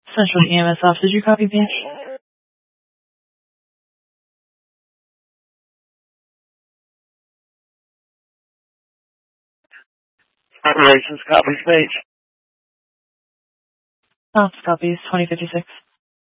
Central EMS office, did you copy page? Operations copies page. Office copies, 2056.